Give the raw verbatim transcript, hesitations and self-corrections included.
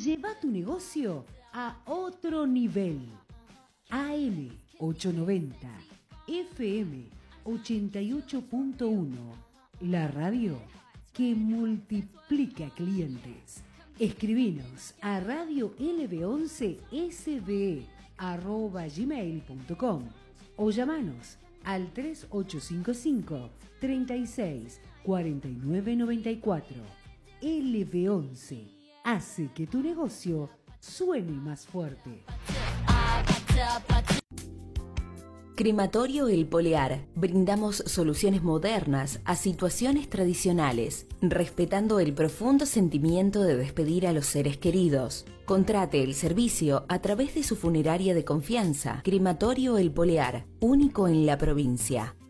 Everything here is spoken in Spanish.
lleva tu negocio a otro nivel. A M ochocientos noventa, F M ochenta y ocho punto uno, la radio que multiplica clientes. Escribinos a radio l b once s b e arroba gmail punto com o llamanos al tres ocho cinco cinco, treinta y seis, cuarenta y nueve noventa y cuatro. L B once hace que tu negocio suene más fuerte. Crematorio El Polear. Brindamos soluciones modernas a situaciones tradicionales, respetando el profundo sentimiento de despedir a los seres queridos. Contrate el servicio a través de su funeraria de confianza. Crematorio El Polear, único en la provincia.